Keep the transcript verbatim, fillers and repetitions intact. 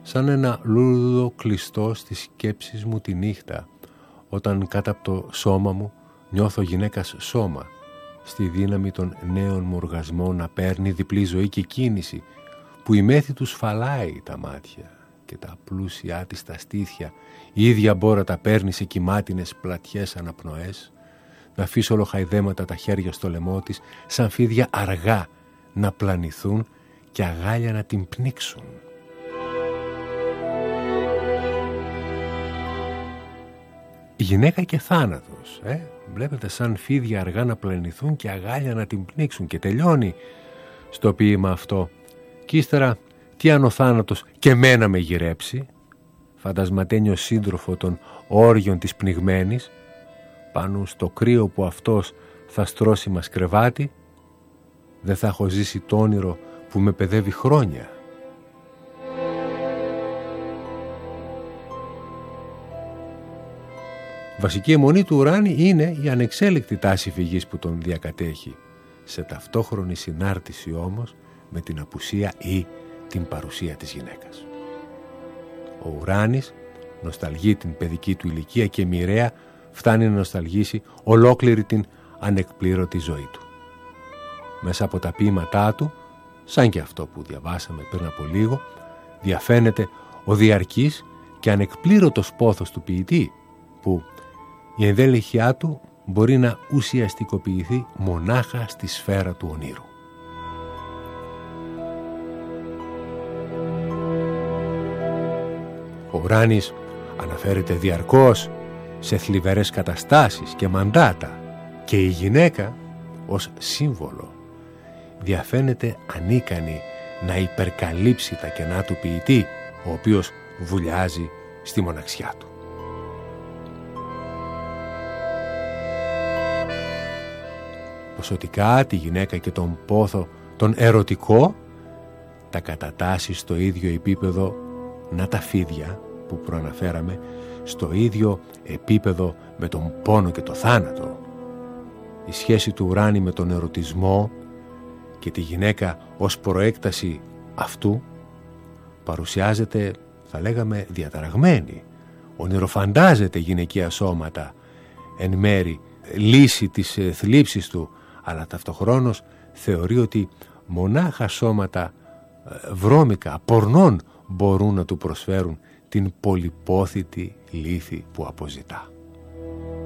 σαν ένα λούλουδο κλειστό στις σκέψεις μου τη νύχτα, όταν κάτω από το σώμα μου νιώθω γυναίκας σώμα, στη δύναμη των νέων μου οργασμών να παίρνει διπλή ζωή και κίνηση, που η μέθη του σφαλάει τα μάτια και τα πλούσια της τα στήθια, η ίδια μπόρα τα παίρνει σε κυμάτινες πλατιές αναπνοές, να αφήσει ολοχαϊδέματα τα χέρια στο λαιμό της, σαν φίδια αργά να πλανηθούν και αγάλια να την πνίξουν. Η γυναίκα και θάνατος, ε? Βλέπετε, σαν φίδια αργά να πλανηθούν και αγάλια να την πνίξουν, και τελειώνει στο ποίημα αυτό. Κι ύστερα, τι αν ο θάνατος και μένα με γυρέψει, φαντασματένιο σύντροφο των όριων της πνιγμένης, πάνω στο κρύο που αυτός θα στρώσει μας κρεβάτι, δεν θα έχω ζήσει το όνειρο που με παιδεύει χρόνια. Βασική αιμονή του Ουράνη είναι η ανεξέλεκτη τάση φυγής που τον διακατέχει, σε ταυτόχρονη συνάρτηση όμως με την απουσία ή την παρουσία της γυναίκας. Ο Ουράνης νοσταλγεί την παιδική του ηλικία και μοιραία φτάνει να νοσταλγήσει ολόκληρη την ανεκπλήρωτη ζωή του. Μέσα από τα ποίηματά του, σαν και αυτό που διαβάσαμε πριν από λίγο, διαφαίνεται ο διαρκής και ανεκπλήρωτος πόθος του ποιητή, που η ενδέλεχειά του μπορεί να ουσιαστικοποιηθεί μονάχα στη σφαίρα του ονείρου. Ο Ουράνης αναφέρεται διαρκώς σε θλιβερές καταστάσεις και μαντάτα, και η γυναίκα ως σύμβολο διαφαίνεται ανίκανη να υπερκαλύψει τα κενά του ποιητή, ο οποίος βουλιάζει στη μοναξιά του. Ποσοτικά τη γυναίκα και τον πόθο τον ερωτικό τα κατατάσσει στο ίδιο επίπεδο, να τα φίδια που προαναφέραμε, στο ίδιο επίπεδο με τον πόνο και το θάνατο. Η σχέση του Ουράνη με τον ερωτισμό και τη γυναίκα ως προέκταση αυτού παρουσιάζεται, θα λέγαμε, διαταραγμένη. Ονειροφαντάζεται γυναικεία σώματα, εν μέρη λύση της θλίψης του, αλλά ταυτοχρόνως θεωρεί ότι μονάχα σώματα βρώμικα, πορνών, μπορούν να του προσφέρουν την πολυπόθητη λύθη που αποζητά.